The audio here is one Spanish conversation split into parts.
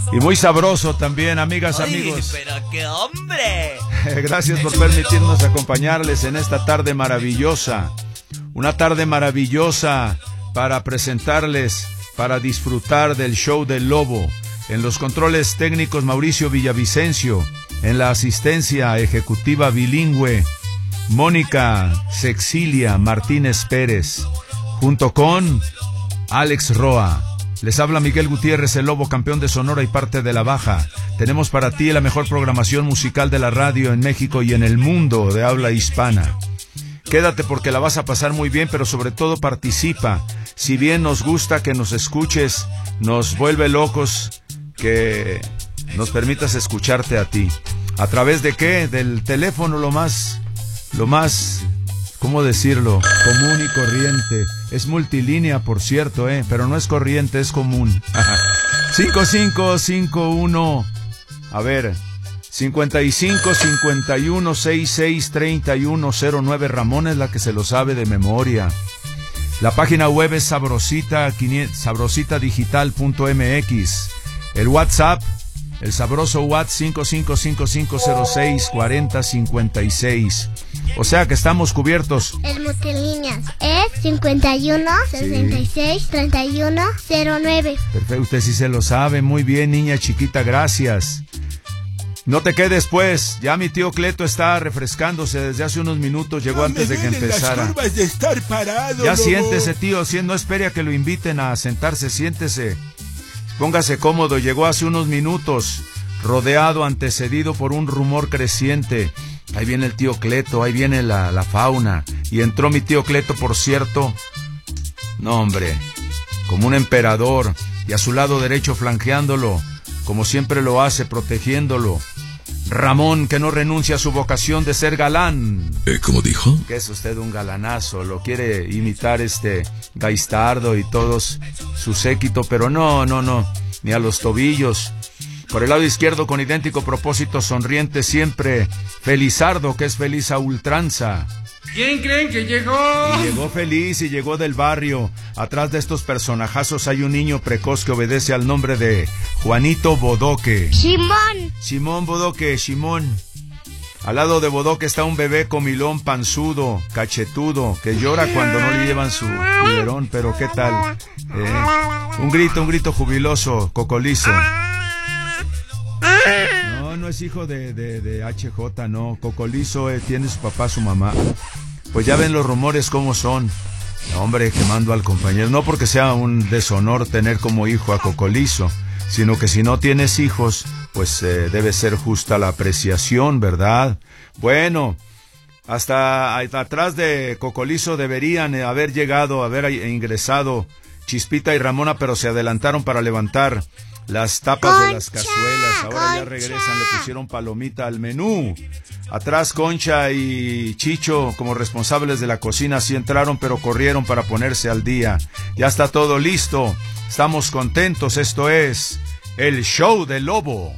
Y muy sabroso también, amigas, Ay, amigos. pero qué hombre. Gracias por permitirnos acompañarles en esta tarde maravillosa. Una tarde maravillosa para presentarles, para disfrutar del show del Lobo. En los controles técnicos, Mauricio Villavicencio. En la asistencia ejecutiva bilingüe, Mónica Cexilia Martínez Pérez. Junto con Alex Roa. Les habla Miguel Gutiérrez, el Lobo, campeón de Sonora y parte de la Baja. Tenemos para ti la mejor programación musical de la radio en México y en el mundo de habla hispana. Quédate porque la vas a pasar muy bien, pero sobre todo participa. Si bien nos gusta que nos escuches, nos vuelve locos que nos permitas escucharte a ti. ¿A través de qué? Del teléfono, lo más, ¿cómo decirlo? Común y corriente. Es multilínea, por cierto, pero no es corriente, es común. 5551, a ver, 55 51 66 31 09. Ramón es la que se lo sabe de memoria. La página web es sabrositadigital.mx. El WhatsApp, el sabroso WhatsApp 5555064056. O sea que estamos cubiertos. El multilíneas es 51 66 31 09. Perfecto, usted sí se lo sabe. Muy bien, niña chiquita, gracias. No te quedes, pues. Ya mi tío Cleto está refrescándose desde hace unos minutos. Llegó antes de que empezara. Las curvas de estar parado, ya Lobo. Siéntese, tío. No espere a que lo inviten a sentarse. Siéntese. Póngase cómodo. Llegó hace unos minutos, rodeado, antecedido por un rumor creciente. Ahí viene el tío Cleto, ahí viene la fauna. Y entró mi tío Cleto, por cierto. No, hombre, como un emperador. Y a su lado derecho, flanqueándolo, como siempre lo hace, protegiéndolo, Ramón, que no renuncia a su vocación de ser galán. ¿Cómo dijo? Que es usted un galanazo. Lo quiere imitar Gaistardo y todos su séquito, pero no, ni a los tobillos. Por el lado izquierdo, con idéntico propósito, sonriente siempre, Felizardo, que es feliz a ultranza. ¿Quién creen que llegó? Y llegó feliz y llegó del barrio. Atrás de estos personajazos hay un niño precoz que obedece al nombre de Juanito Bodoque. Simón Bodoque, Simón. Al lado de Bodoque está un bebé comilón, panzudo, cachetudo, que llora cuando no le llevan su biberón, pero ¿qué tal? Un grito jubiloso, cocolizo. No es hijo de HJ, no. Cocolizo tiene su papá, su mamá. Pues ya ven los rumores cómo son. No, hombre, quemando al compañero. No porque sea un deshonor tener como hijo a Cocolizo, sino que si no tienes hijos, pues debe ser justa la apreciación, ¿verdad? Bueno, hasta atrás de Cocolizo deberían haber ingresado Chispita y Ramona, pero se adelantaron para levantar las tapas de las cazuelas. Ahora ya regresan, le pusieron palomita al menú. Atrás Concha y Chicho, como responsables de la cocina, sí entraron, pero corrieron para ponerse al día. Ya está todo listo. Estamos contentos. Esto es el show del Lobo.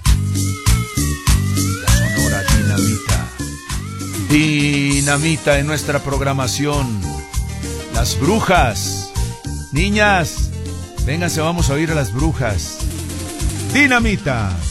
La Sonora Dinamita. Dinamita en nuestra programación. Las brujas. Niñas, vénganse, vamos a oír a las brujas. Dinamita.